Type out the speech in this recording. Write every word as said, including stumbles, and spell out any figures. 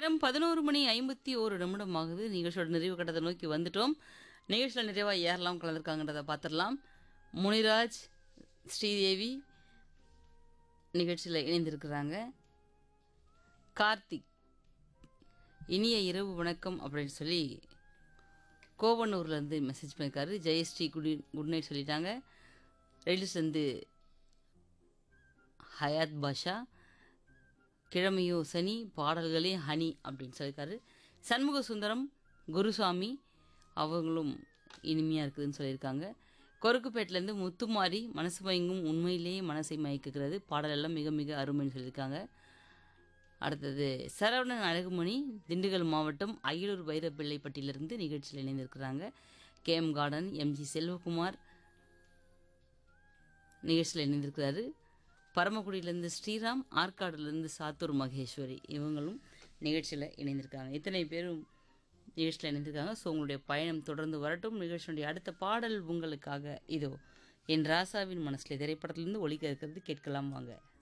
நேரம் பதினொன்று மணி ஐம்பத்தி ஒன்று நிமிடம் ஆகுது. நிகழ்ச்சியோட நிறைவு கட்டத்தை நோக்கி வந்துட்டோம். நிகழ்ச்சியில் நிறைவாக யாரெல்லாம் கலந்துருக்காங்கன்றதை பார்த்துடலாம். முனிராஜ், ஸ்ரீதேவி நிகழ்ச்சியில் இணைந்திருக்கிறாங்க. கார்த்திக், இனிய இரவு வணக்கம் அப்படின்னு சொல்லி கோவனூர்லேருந்து மெசேஜ் பண்ணியிருக்காரு. ஜெயஸ்ரீ குட் குட் நைட் சொல்லிட்டாங்க. ரயில்ஸ்லேருந்து ஹயாத் பாஷா, கிழமையோ சனி, பாடல்களே ஹனி அப்படின்னு சொல்லியிருக்காரு. சண்முக சுந்தரம், குருசாமி அவங்களும் இனிமையாக இருக்குதுன்னு சொல்லியிருக்காங்க. கொருக்குப்பேட்டிலேருந்து முத்துமாரி, மனசு மயங்கும் உண்மையிலேயே மனசை மயக்குகிறது, பாடலெல்லாம் மிக மிக அருமைன்னு சொல்லியிருக்காங்க. அடுத்தது சரவணன் அழகுமணி, திண்டுக்கல் மாவட்டம் அயலூர் வைரப்பிள்ளைப்பட்டியிலிருந்து நிகழ்ச்சியில் இணைந்திருக்கிறாங்க. K M garden, MG Selvakumar நிகழ்ச்சியில் இணைந்திருக்கிறாரு. பரமக்குடியிலேருந்து ஸ்ரீராம், ஆற்காடுலேருந்து சாத்தூர் மகேஸ்வரி இவங்களும் நிகழ்ச்சியில் இணைந்திருக்காங்க. இத்தனை பேரும் நிகழ்ச்சியில் இணைந்திருக்காங்க. ஸோ உங்களுடைய பயணம் தொடர்ந்து வரட்டும். நிகழ்ச்சியுடைய அடுத்த பாடல் உங்களுக்காக இதோ என் ராசாவின் மனசில் திரைப்படத்திலிருந்து ஒலிக்க இருக்கிறது, கேட்கலாம் வாங்க.